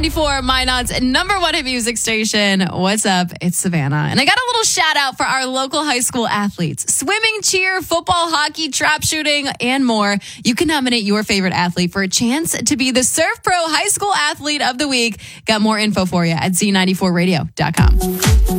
Z94, Minot's number one hit music station. What's up? It's Savannah. And I got a little shout out for our local high school athletes. Swimming, cheer, football, hockey, trap shooting, and more. You can nominate your favorite athlete for a chance to be the Surf Pro High School Athlete of the Week. Got more info for you at Z94radio.com.